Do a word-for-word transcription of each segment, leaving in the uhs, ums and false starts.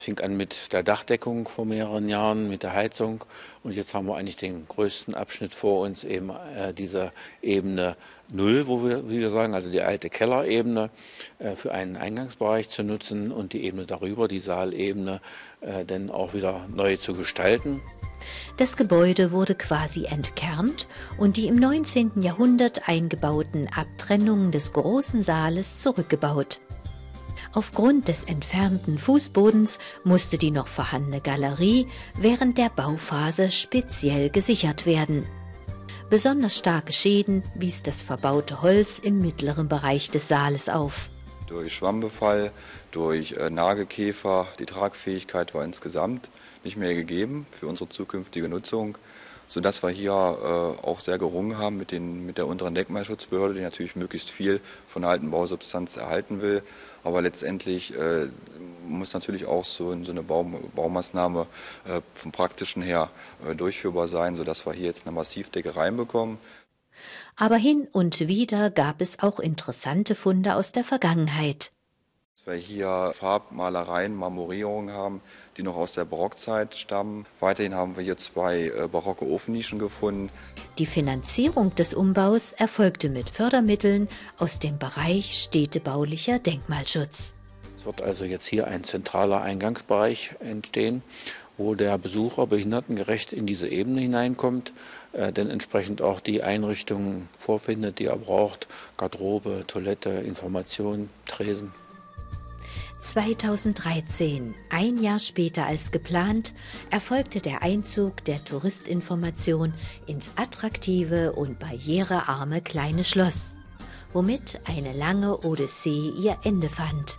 Es fing an mit der Dachdeckung vor mehreren Jahren, mit der Heizung, und jetzt haben wir eigentlich den größten Abschnitt vor uns, eben äh, diese Ebene Null, wo wir, wie wir sagen, also die alte Kellerebene äh, für einen Eingangsbereich zu nutzen und die Ebene darüber, die Saalebene, äh, dann auch wieder neu zu gestalten. Das Gebäude wurde quasi entkernt und die im neunzehnten Jahrhundert eingebauten Abtrennungen des großen Saales zurückgebaut. Aufgrund des entfernten Fußbodens musste die noch vorhandene Galerie während der Bauphase speziell gesichert werden. Besonders starke Schäden wies das verbaute Holz im mittleren Bereich des Saales auf. Durch Schwammbefall, durch äh, Nagelkäfer, die Tragfähigkeit war insgesamt nicht mehr gegeben für unsere zukünftige Nutzung, sodass wir hier äh, auch sehr gerungen haben mit, den, mit der unteren Denkmalschutzbehörde, die natürlich möglichst viel von der alten Bausubstanz erhalten will. Aber letztendlich äh, muss natürlich auch so, so eine Bau, Baumaßnahme äh, vom Praktischen her äh, durchführbar sein, sodass wir hier jetzt eine Massivdecke reinbekommen. Aber hin und wieder gab es auch interessante Funde aus der Vergangenheit. Dass wir hier Farbmalereien, Marmorierungen haben, die noch aus der Barockzeit stammen. Weiterhin haben wir hier zwei äh, barocke Ofennischen gefunden. Die Finanzierung des Umbaus erfolgte mit Fördermitteln aus dem Bereich städtebaulicher Denkmalschutz. Es wird also jetzt hier ein zentraler Eingangsbereich entstehen, wo der Besucher behindertengerecht in diese Ebene hineinkommt, äh, denn entsprechend auch die Einrichtungen vorfindet, die er braucht: Garderobe, Toilette, Information, Tresen. zweitausenddreizehn, ein Jahr später als geplant, erfolgte der Einzug der Touristinformation ins attraktive und barrierearme Kleine Schloss, womit eine lange Odyssee ihr Ende fand.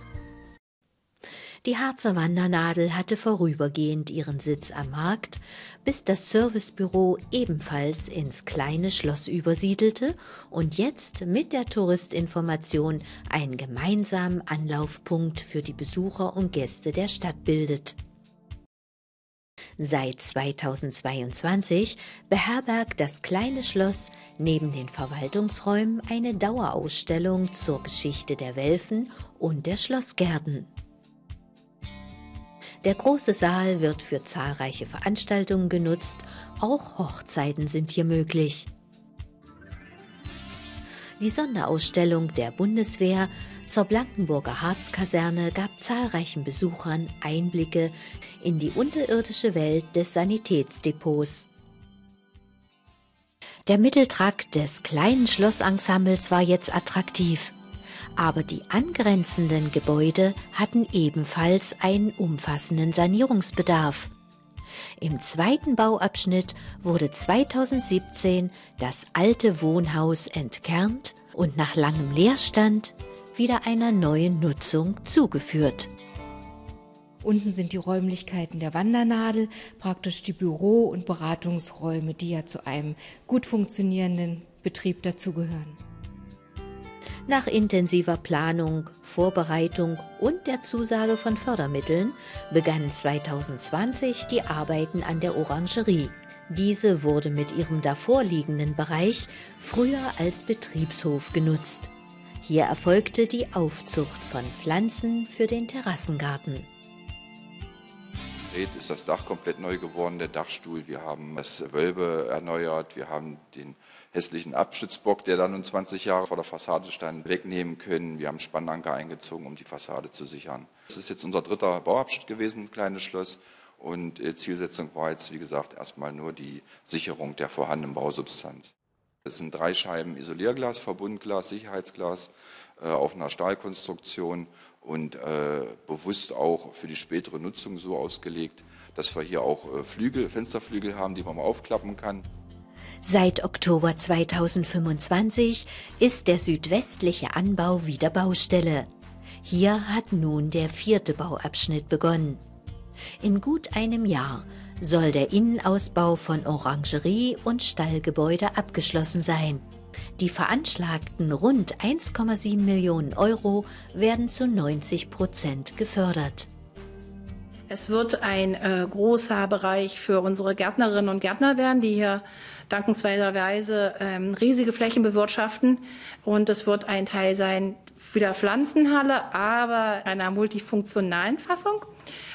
Die Harzer Wandernadel hatte vorübergehend ihren Sitz am Markt, bis das Servicebüro ebenfalls ins Kleine Schloss übersiedelte und jetzt mit der Touristinformation einen gemeinsamen Anlaufpunkt für die Besucher und Gäste der Stadt bildet. Seit zweitausendzweiundzwanzig beherbergt das Kleine Schloss neben den Verwaltungsräumen eine Dauerausstellung zur Geschichte der Welfen und der Schlossgärten. Der große Saal wird für zahlreiche Veranstaltungen genutzt, auch Hochzeiten sind hier möglich. Die Sonderausstellung der Bundeswehr zur Blankenburger Harzkaserne gab zahlreichen Besuchern Einblicke in die unterirdische Welt des Sanitätsdepots. Der Mitteltrakt des kleinen Schlossensembles war jetzt attraktiv. Aber die angrenzenden Gebäude hatten ebenfalls einen umfassenden Sanierungsbedarf. Im zweiten Bauabschnitt wurde zweitausendsiebzehn das alte Wohnhaus entkernt und nach langem Leerstand wieder einer neuen Nutzung zugeführt. Unten sind die Räumlichkeiten der Wandernadel, praktisch die Büro- und Beratungsräume, die ja zu einem gut funktionierenden Betrieb dazugehören. Nach intensiver Planung, Vorbereitung und der Zusage von Fördermitteln begannen zweitausendzwanzig die Arbeiten an der Orangerie. Diese wurde mit ihrem davorliegenden Bereich früher als Betriebshof genutzt. Hier erfolgte die Aufzucht von Pflanzen für den Terrassengarten. Ist das Dach komplett neu geworden, der Dachstuhl. Wir haben das Wölbe erneuert, wir haben den hässlichen Abstützbock, der dann nun zwanzig Jahre vor der Fassade stand, wegnehmen können. Wir haben Spannanker eingezogen, um die Fassade zu sichern. Das ist jetzt unser dritter Bauabschnitt gewesen, Kleines Schloss. Und Zielsetzung war jetzt, wie gesagt, erstmal nur die Sicherung der vorhandenen Bausubstanz. Es sind drei Scheiben Isolierglas, Verbundglas, Sicherheitsglas äh, auf einer Stahlkonstruktion und äh, bewusst auch für die spätere Nutzung so ausgelegt, dass wir hier auch äh, Flügel, Fensterflügel haben, die man mal aufklappen kann. Seit Oktober zweitausendfünfundzwanzig ist der südwestliche Anbau wieder Baustelle. Hier hat nun der vierte Bauabschnitt begonnen. In gut einem Jahr soll der Innenausbau von Orangerie und Stallgebäude abgeschlossen sein. Die veranschlagten rund eins Komma sieben Millionen Euro werden zu neunzig Prozent gefördert. Es wird ein äh, großer Bereich für unsere Gärtnerinnen und Gärtner werden, die hier dankenswerterweise ähm, riesige Flächen bewirtschaften. Und es wird ein Teil sein wieder Pflanzenhalle, aber einer multifunktionalen Fassung.